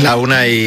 La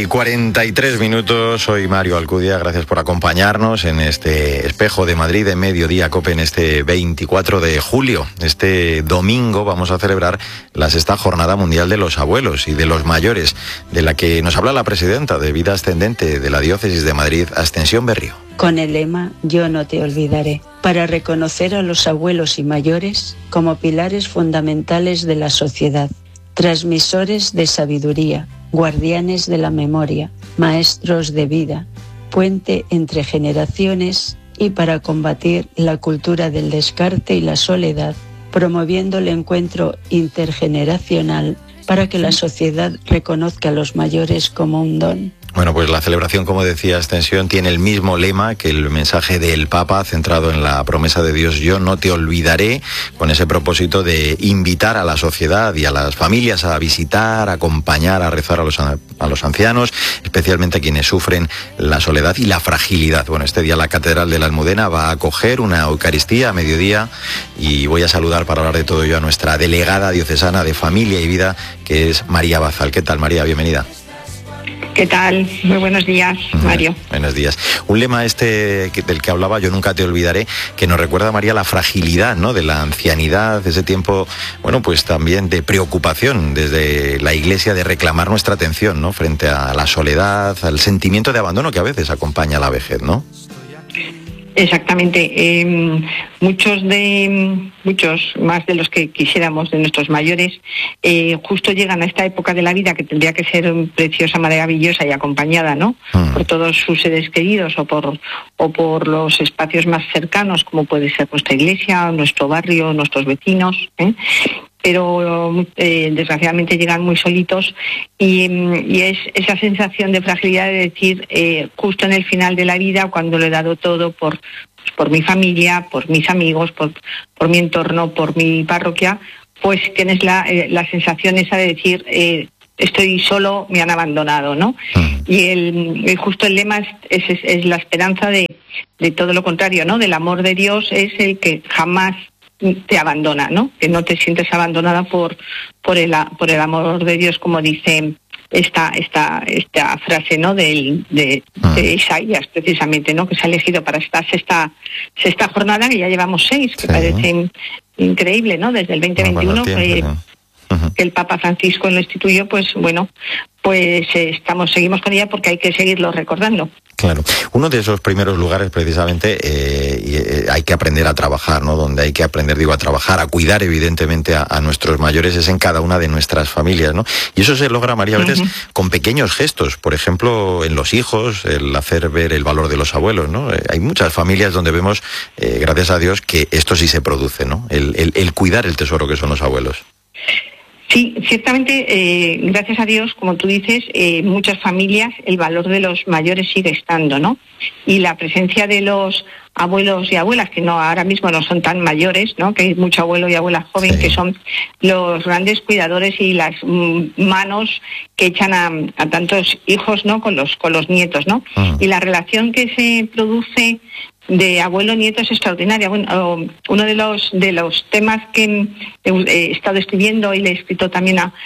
1:43, soy Mario Alcudia, gracias por acompañarnos en este Espejo de Madrid de Mediodía COPE en este 24 de julio. Este domingo vamos a celebrar la 6ª Jornada Mundial de los Abuelos y de los Mayores, de la que nos habla la presidenta de Vida Ascendente de la Diócesis de Madrid, Ascensión Berrío. Con el lema Yo no te olvidaré, para reconocer a los abuelos y mayores como pilares fundamentales de la sociedad, transmisores de sabiduría, guardianes de la memoria, maestros de vida, puente entre generaciones y para combatir la cultura del descarte y la soledad, promoviendo el encuentro intergeneracional para que la sociedad reconozca a los mayores como un don. Bueno, pues la celebración, como decía Ascensión, tiene el mismo lema que el mensaje del Papa, centrado en la promesa de Dios, yo no te olvidaré, con ese propósito de invitar a la sociedad y a las familias a visitar, a acompañar, a rezar a los ancianos, especialmente a quienes sufren la soledad y la fragilidad. Bueno, este día la Catedral de la Almudena va a acoger una Eucaristía a mediodía y voy a saludar para hablar de todo ello a nuestra delegada diocesana de Familia y Vida, que es María Bazal. ¿Qué tal, María? Bienvenida. ¿Qué tal? Muy buenos días, Mario. Buenos días. Un lema del que hablaba, yo nunca te olvidaré, que nos recuerda, María, la fragilidad, ¿no?, de la ancianidad, ese tiempo, bueno, pues también de preocupación desde la Iglesia de reclamar nuestra atención, ¿no?, frente a la soledad, al sentimiento de abandono que a veces acompaña a la vejez, ¿no? Exactamente. Muchos más de los que quisiéramos, de nuestros mayores, justo llegan a esta época de la vida que tendría que ser preciosa, maravillosa y acompañada, ¿no?, por todos sus seres queridos o por los espacios más cercanos, como puede ser nuestra iglesia, nuestro barrio, nuestros vecinos, pero desgraciadamente llegan muy solitos y es esa sensación de fragilidad de decir, justo en el final de la vida, cuando lo he dado todo por mi familia, por mis amigos, por mi entorno, por mi parroquia, pues tienes la sensación esa de decir, estoy solo, me han abandonado, ¿no? Y justo el lema es la esperanza de todo lo contrario, ¿no? Del amor de Dios, es el que jamás te abandona, ¿no? Que no te sientes abandonada por el amor de Dios, como dice esta frase, ¿no?, de Isaías, precisamente, ¿no?, que se ha elegido para esta sexta jornada, que ya llevamos 6, que parece increíble, ¿no?, desde el 2021, que el Papa Francisco lo instituyó, pues bueno, pues seguimos con ella porque hay que seguirlo recordando. Claro, uno de esos primeros lugares precisamente hay que aprender a trabajar, ¿no? Donde hay que aprender, a trabajar, a cuidar evidentemente a nuestros mayores, es en cada una de nuestras familias, ¿no? Y eso se logra, María, a veces con pequeños gestos, por ejemplo, en los hijos, el hacer ver el valor de los abuelos, ¿no? Hay muchas familias donde vemos, gracias a Dios, que esto sí se produce, ¿no? El cuidar el tesoro que son los abuelos. Sí, ciertamente, gracias a Dios, como tú dices, muchas familias el valor de los mayores sigue estando, ¿no? Y la presencia de los abuelos y abuelas, que ahora mismo no son tan mayores, ¿no?, que hay mucho abuelo y abuela joven, que son los grandes cuidadores y las manos que echan a tantos hijos, ¿no?, con los nietos, ¿no? Y la relación que se produce de abuelo-nieto es extraordinaria. Bueno, uno de los temas que he estado escribiendo y le he escrito también a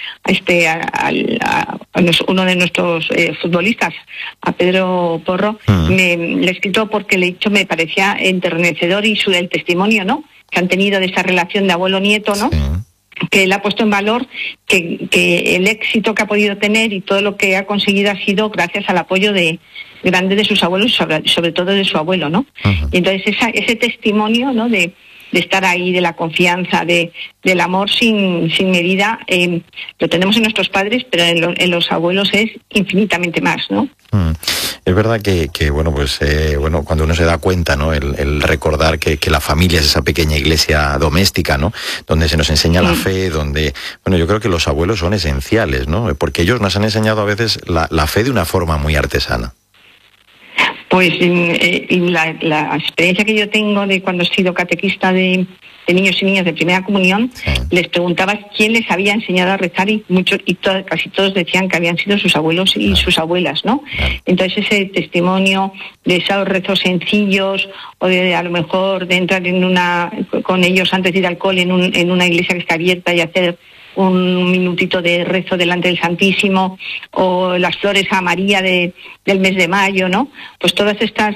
uno de nuestros futbolistas, a Pedro Porro, le he escrito porque le he dicho, me parecía enternecedor y el testimonio, ¿no?, que han tenido de esa relación de abuelo-nieto, ¿no?, que él ha puesto en valor que el éxito que ha podido tener y todo lo que ha conseguido ha sido gracias al apoyo grande de sus abuelos, sobre todo de su abuelo, ¿no? Y entonces ese testimonio, ¿no?, de estar ahí, de la confianza, del amor sin medida, lo tenemos en nuestros padres, pero en los abuelos es infinitamente más, ¿no? Es verdad que bueno, pues cuando uno se da cuenta, ¿no?, el recordar que la familia es esa pequeña iglesia doméstica, ¿no?, donde se nos enseña la fe, donde, bueno, yo creo que los abuelos son esenciales, ¿no?, porque ellos nos han enseñado a veces la fe de una forma muy artesana. Pues la experiencia que yo tengo de cuando he sido catequista de niños y niñas de primera comunión, les preguntaba quién les había enseñado a rezar y casi todos decían que habían sido sus abuelos y sus abuelas, ¿no? Entonces ese testimonio de esos rezos sencillos o de a lo mejor de entrar con ellos antes de ir al cole en una iglesia que está abierta y hacer un minutito de rezo delante del Santísimo, o las flores a María del mes de mayo, ¿no? Pues todas estas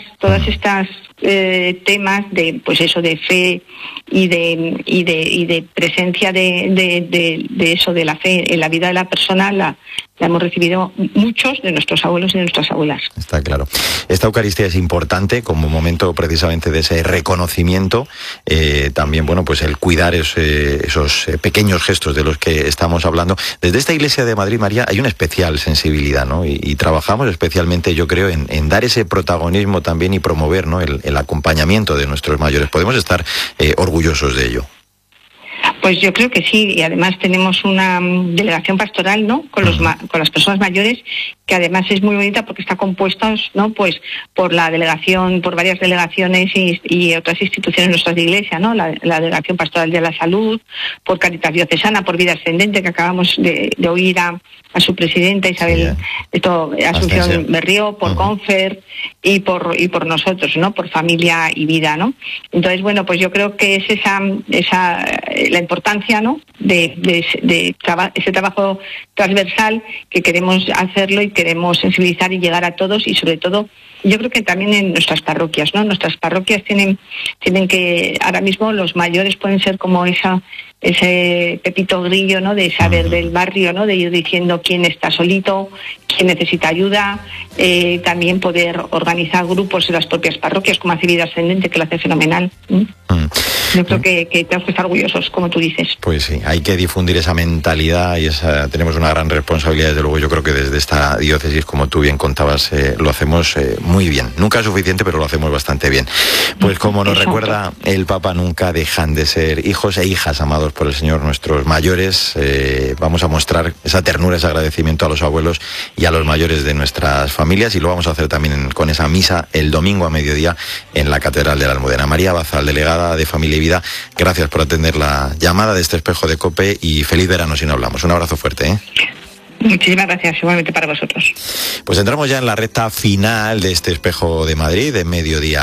temas de, pues eso, de fe y de presencia de eso, de la fe en la vida de la persona, la hemos recibido muchos de nuestros abuelos y de nuestras abuelas. Está claro. Esta Eucaristía es importante como momento precisamente de ese reconocimiento, también, bueno, pues el cuidar esos pequeños gestos de los que estamos hablando. Desde esta Iglesia de Madrid, María, hay una especial sensibilidad, ¿no? Y trabajamos especialmente, yo creo, en dar ese protagonismo también y promover, ¿no?, el acompañamiento de nuestros mayores. Podemos estar orgullosos de ello. Pues yo creo que sí, y además tenemos una delegación pastoral, ¿no?, con las personas mayores, que además es muy bonita porque está compuesta, ¿no?, pues por la delegación, por varias delegaciones y otras instituciones nuestras de Iglesia, ¿no?, la delegación pastoral de la salud, por Caritas Diocesana, por Vida Ascendente, que acabamos de oír a su presidenta Isabel Asunción Berrío, por Confer y por nosotros, ¿no?, por Familia y Vida, ¿no? Entonces, bueno, pues yo creo que es la importancia, ¿no?, de ese trabajo transversal que queremos hacerlo y queremos sensibilizar y llegar a todos, y sobre todo yo creo que también en nuestras parroquias, ¿no? Nuestras parroquias tienen que, ahora mismo los mayores pueden ser como ese pepito grillo, ¿no?, de saber del barrio, ¿no?, de ir diciendo quién está solito, quién necesita ayuda, también poder organizar grupos en las propias parroquias, como hace Vida Ascendente, que lo hace fenomenal. Yo creo que tenemos que estar orgullosos, como tú dices. Pues sí, hay que difundir esa mentalidad y tenemos una gran responsabilidad, desde luego. Yo creo que desde esta diócesis, como tú bien contabas, lo hacemos muy bien. Nunca es suficiente, pero lo hacemos bastante bien. Pues como nos recuerda el Papa, nunca dejan de ser hijos e hijas amados por el Señor, nuestros mayores. Vamos a mostrar esa ternura, ese agradecimiento a los abuelos y a los mayores de nuestras familias, y lo vamos a hacer también con esa misa el domingo a mediodía en la Catedral de la Almudena. María Bazal, delegada de Familia y Vida, gracias por atender la llamada de este Espejo de COPE y feliz verano si no hablamos. Un abrazo fuerte, ¿eh? Muchísimas gracias, igualmente para vosotros. Pues entramos ya en la recta final de este Espejo de Madrid, de mediodía.